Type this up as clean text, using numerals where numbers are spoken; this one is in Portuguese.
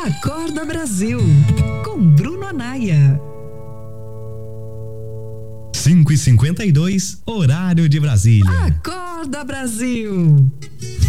Acorda Brasil, com Bruno Anaia. 5h52, horário de Brasília. Acorda Brasil.